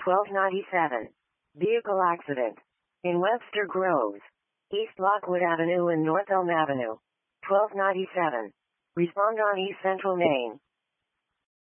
1297. Vehicle accident. In Webster Groves, East Lockwood Avenue and North Elm Avenue. 1297. Respond on East Central Main.